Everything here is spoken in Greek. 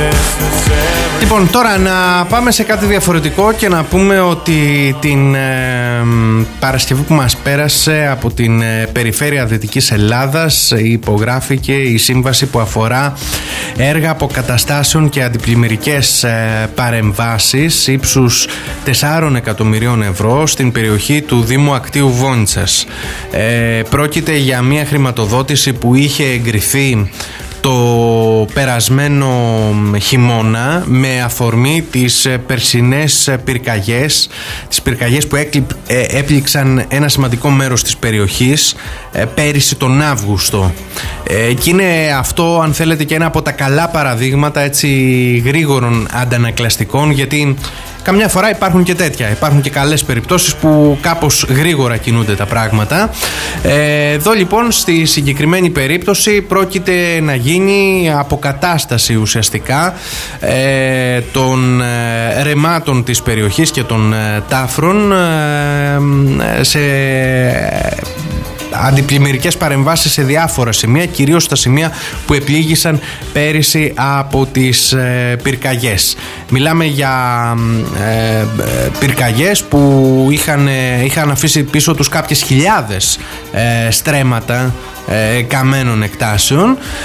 Λοιπόν, τώρα να πάμε σε κάτι διαφορετικό και να πούμε ότι την Παρασκευή που μας πέρασε από την περιφέρεια Δυτικής Ελλάδας υπογράφηκε η σύμβαση που αφορά έργα αποκαταστάσεων και αντιπλημμυρικές παρεμβάσεις ύψους 4 εκατομμυρίων ευρώ στην περιοχή του Δήμου Ακτίου Βόνιτσας. Πρόκειται για μια χρηματοδότηση που είχε εγκριθεί το περασμένο χειμώνα με αφορμή τις περσινές πυρκαγιές, τις πυρκαγιές που έπληξαν ένα σημαντικό μέρος της περιοχής πέρυσι τον Αύγουστο. Και είναι αυτό, αν θέλετε, και ένα από τα καλά παραδείγματα έτσι γρήγορων αντανακλαστικών, γιατί καμιά φορά υπάρχουν και τέτοια. Υπάρχουν και καλές περιπτώσεις που κάπως γρήγορα κινούνται τα πράγματα. Εδώ λοιπόν στη συγκεκριμένη περίπτωση πρόκειται να γίνει αποκατάσταση ουσιαστικά των ρεμάτων της περιοχής και των τάφρων σε αντιπλημμυρικές παρεμβάσεις σε διάφορα σημεία, κυρίως στα σημεία που επλήγησαν πέρυσι από τις πυρκαγιές. Μιλάμε για πυρκαγιές που είχαν αφήσει πίσω τους κάποιες χιλιάδες στρέμματα καμένων εκτάσεων.